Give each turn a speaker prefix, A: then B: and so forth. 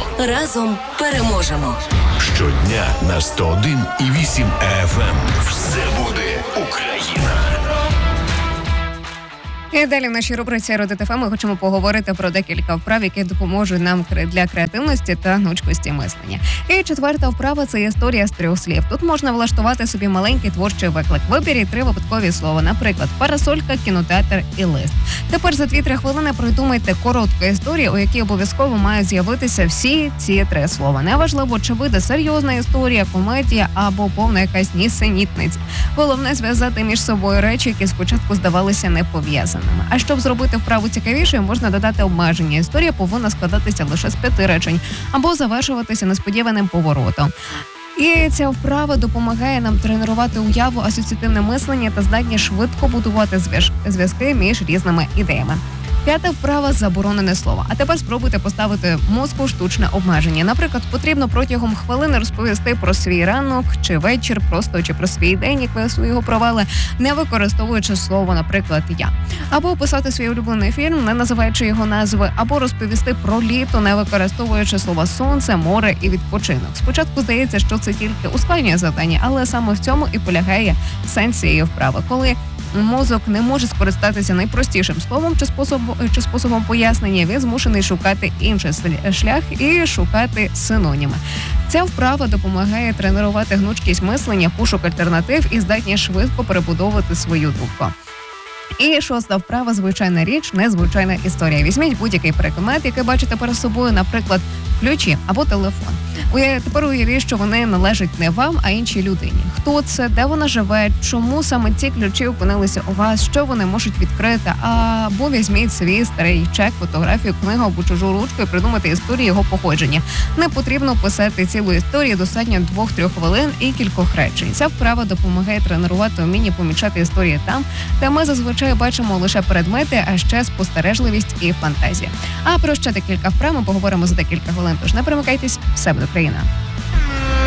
A: Разом переможемо.
B: Щодня на 101,8 FM. Все буде Україна.
C: І далі в нашій рубриці «Родити ФМ» ми хочемо поговорити про декілька вправ, які допоможуть нам для креативності та гнучкості мислення. І четверта вправа – це історія з 3 слів. Тут можна влаштувати собі маленький творчий виклик. Виберіть 3 випадкові слова, наприклад, парасолька, кінотеатр і лист. Тепер за 2-3 хвилини придумайте коротку історію, у якій обов'язково мають з'явитися всі ці 3 слова. Неважливо, чи вийде серйозна історія, комедія або повна якась нісенітниця. Головне – зв'язати між собою речі, які спочатку здавалися непов'язаними. А щоб зробити вправу цікавішою, можна додати обмеження. Історія повинна складатися лише з 5 речень або завершуватися несподіваним поворотом. І ця вправа допомагає нам тренувати уяву, асоціативне мислення та здатність швидко будувати зв'язки між різними ідеями. 5-та вправа – заборонене слово. А тепер спробуйте поставити мозку штучне обмеження. Наприклад, потрібно протягом хвилини розповісти про свій ранок чи вечір, просто чи про свій день, як ви його провели, не використовуючи слово, наприклад, «я». Або описати свій улюблений фільм, не називаючи його назви, або розповісти про літо, не використовуючи слова «сонце», «море» і «відпочинок». Спочатку здається, що це тільки ускладнює завдання, але саме в цьому і полягає сенс цієї вправи. Коли мозок не може скористатися найпростішим словом чи способом пояснення, він змушений шукати інший шлях і шукати синоніми. Ця вправа допомагає тренувати гнучкість мислення, пошук альтернатив і здатність швидко перебудовувати свою думку. І 6-та вправа – звичайна річ, незвичайна історія. Візьміть будь-який предмет, який бачите перед собою, наприклад, ключі або телефон. Тепер уявіть, що вони належать не вам, а іншій людині. Хто це, де вона живе, чому саме ці ключі опинилися у вас, що вони можуть відкрити, або візьміть свій старий чек, фотографію, книгу або чужу ручку і придумати історію його походження. Не потрібно писати цілу історію, достатньо 2-3 хвилин і кількох речень. Ця вправа допомагає тренувати вміння помічати історії там, де ми зазвичай бачимо лише предмети, а ще спостережливість і фантазія. А про ще декілька вправ ми поговоримо за декілька хвилин, тож не перемикайтесь, все буде Україна.